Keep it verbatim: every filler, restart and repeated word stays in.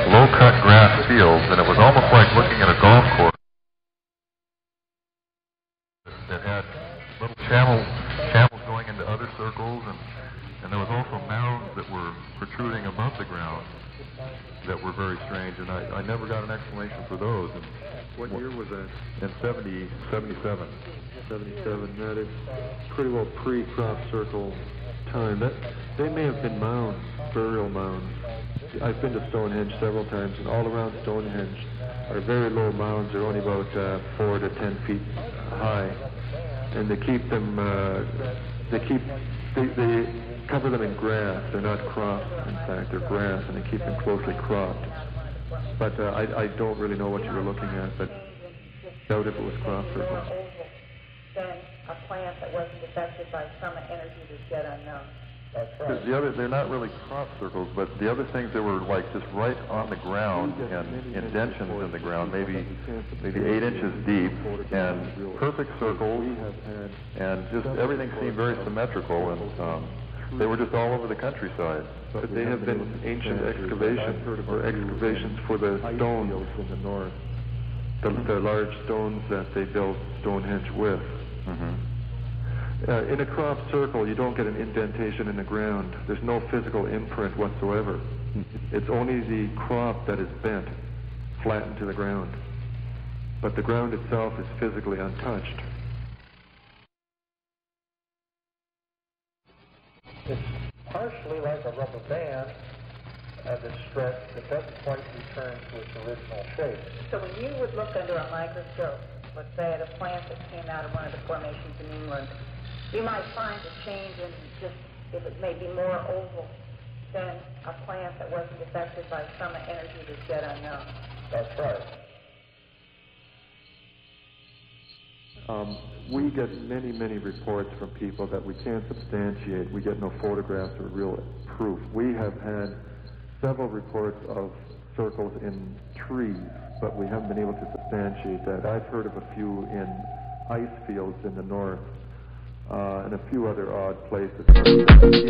low-cut grass fields, and it was almost like looking at a golf course that had little channels, channels going into other circles, and, and there was also mounds that were protruding above the ground that were very strange, and I, I never got an explanation for those. And what year was that? In seventy, seventy-seven. seventy-seven. That is pretty well pre-crop circle time. That they may have been mounds, burial mounds. I've been to Stonehenge several times, and all around Stonehenge are very low mounds. They're only about uh, four to ten feet high, and they keep them. Uh, they keep. They, they cover them in grass. They're not crops. In fact, they're grass, and they keep them closely cropped. But uh, I, I don't really know what you were looking at, but doubt if it was crop circles. Than a plant that wasn't affected by summer energy that's yet unknown. That's right. The other, they're not really crop circles, but the other things that were like just right on the ground and indentions in the ground, maybe maybe eight inches deep, and perfect circles, and just everything seemed very symmetrical, and um, they were just all over the countryside. But they have been ancient excavations, or excavations for the stones in the north, the, the large stones that they built Stonehenge with. Mm-hmm. Uh, in a crop circle, you don't get an indentation in the ground. There's no physical imprint whatsoever. It's only the crop that is bent, flattened to the ground. But the ground itself is physically untouched. It's partially like a rubber band at a stretch that doesn't quite return to its original shape. So when you would look under a microscope, let's say at a plant that came out of one of the formations in England, you might find a change in just, if it may be more oval than a plant that wasn't affected by summer energy that's yet unknown. That's right. Um, we get many, many reports from people that we can't substantiate. We get no photographs or real proof. We have had several reports of circles in trees, but we haven't been able to substantiate that. I've heard of a few in ice fields in the north, uh, and a few other odd places.